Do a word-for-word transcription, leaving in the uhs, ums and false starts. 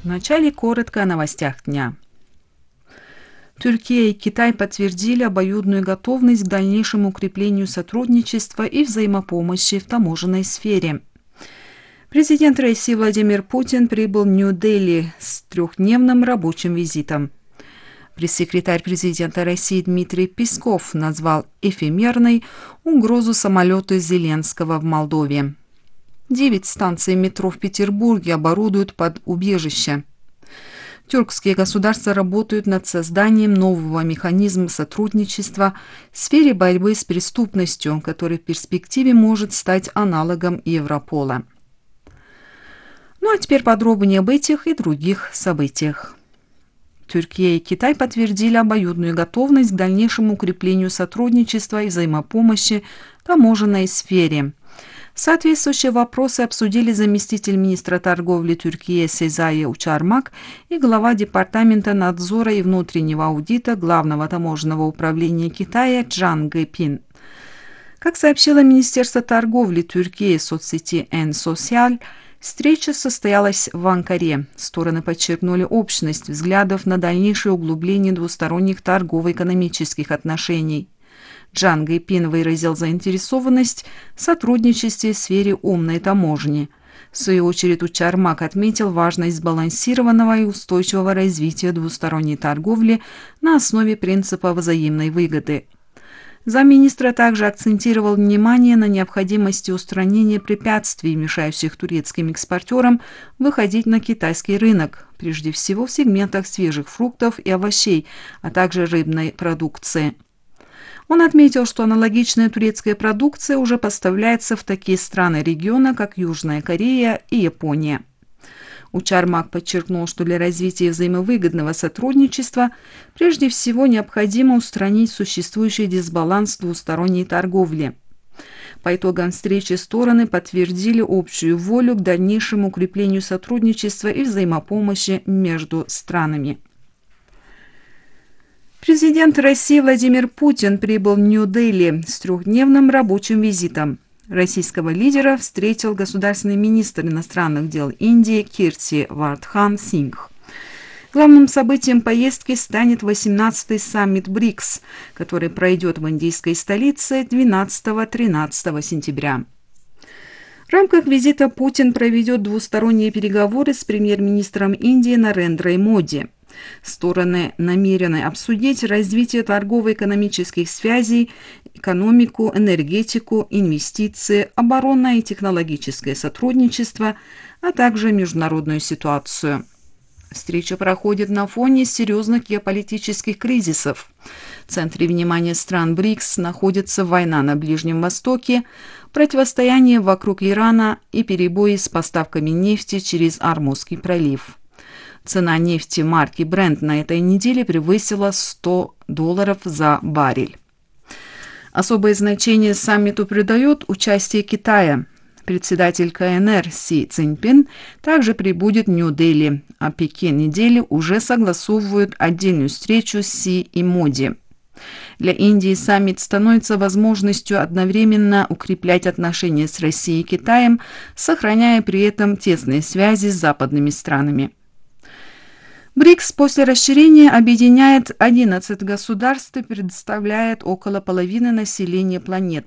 Вначале коротко о новостях дня. Турция и Китай подтвердили обоюдную готовность к дальнейшему укреплению сотрудничества и взаимопомощи в таможенной сфере. Президент России Владимир Путин прибыл в Нью-Дели с трехдневным рабочим визитом. Пресс-секретарь президента России Дмитрий Песков назвал эфемерной угрозу самолета Зеленского в Молдове. Девять станций метро в Петербурге оборудуют под убежище. Тюркские государства работают над созданием нового механизма сотрудничества в сфере борьбы с преступностью, который в перспективе может стать аналогом Европола. Ну а теперь подробнее об этих и других событиях. Турция и Китай подтвердили обоюдную готовность к дальнейшему укреплению сотрудничества и взаимопомощи в таможенной сфере. Соответствующие вопросы обсудили заместитель министра торговли Турции Сезае Учармак и глава Департамента надзора и внутреннего аудита Главного таможенного управления Китая Чжан Гэпин. Как сообщило Министерство торговли Турции в соцсети Н-Социаль, встреча состоялась в Анкаре. Стороны подчеркнули общность взглядов на дальнейшее углубление двусторонних торгово-экономических отношений. Чжан Гэпин выразил заинтересованность в сотрудничестве в сфере умной таможни. В свою очередь Учармак отметил важность сбалансированного и устойчивого развития двусторонней торговли на основе принципа взаимной выгоды. Замминистра также акцентировал внимание на необходимости устранения препятствий, мешающих турецким экспортерам выходить на китайский рынок, прежде всего в сегментах свежих фруктов и овощей, а также рыбной продукции. Он отметил, что аналогичная турецкая продукция уже поставляется в такие страны региона, как Южная Корея и Япония. Учармак подчеркнул, что для развития взаимовыгодного сотрудничества прежде всего необходимо устранить существующий дисбаланс в двусторонней торговле. По итогам встречи стороны подтвердили общую волю к дальнейшему укреплению сотрудничества и взаимопомощи между странами. Президент России Владимир Путин прибыл в Нью-Дели с трехдневным рабочим визитом. Российского лидера встретил государственный министр иностранных дел Индии Кирти Вардхан Сингх. Главным событием поездки станет восемнадцатый саммит БРИКС, который пройдет в индийской столице двенадцатого-тринадцатого сентября. В рамках визита Путин проведет двусторонние переговоры с премьер-министром Индии Нарендрой Моди. Стороны намерены обсудить развитие торгово-экономических связей, экономику, энергетику, инвестиции, оборонное и технологическое сотрудничество, а также международную ситуацию. Встреча проходит на фоне серьезных геополитических кризисов. В центре внимания стран БРИКС находится война на Ближнем Востоке, противостояние вокруг Ирана и перебои с поставками нефти через Ормузский пролив. Цена нефти марки Brent на этой неделе превысила сто долларов за баррель. Особое значение саммиту придает участие Китая. Председатель ка эн эр Си Цзиньпин также прибудет в Нью-Дели, а Пекин и Дели уже согласовывают отдельную встречу с Си и Моди. Для Индии саммит становится возможностью одновременно укреплять отношения с Россией и Китаем, сохраняя при этом тесные связи с западными странами. БРИКС после расширения объединяет одиннадцать государств и представляет около половины населения планеты.